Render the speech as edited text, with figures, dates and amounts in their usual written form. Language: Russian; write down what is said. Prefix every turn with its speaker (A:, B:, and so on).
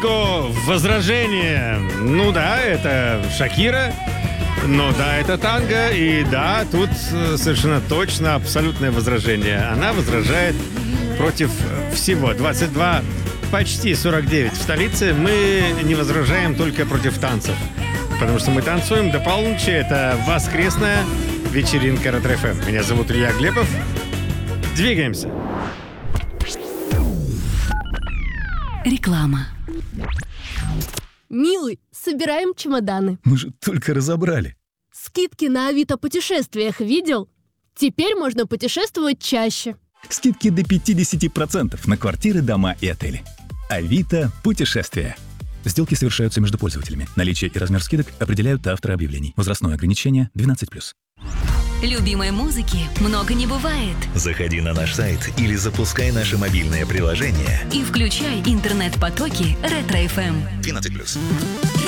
A: минуточку, возражение. Ну да, это Шакира. Ну да, это танго. И да, тут совершенно точно абсолютное возражение. Она возражает против всего. 22, почти 49 в столице. Мы не возражаем только против танцев. Потому что мы танцуем до полуночи. Это воскресная вечеринка Ретро-ФМ. Меня зовут Илья Глебов. Двигаемся.
B: Реклама.
C: Милый, собираем чемоданы.
D: Мы же только разобрали.
C: Скидки на Авито путешествиях видел? Теперь можно путешествовать чаще.
D: Скидки до 50% на квартиры, дома и отели. Авито путешествия. Сделки совершаются между пользователями. Наличие и размер скидок определяют авторы объявлений. Возрастное ограничение 12+.
B: Любимой музыки много не бывает.
E: Заходи на наш сайт или запускай наше мобильное приложение.
B: И включай интернет-потоки Ретро-ФМ.
E: 12+.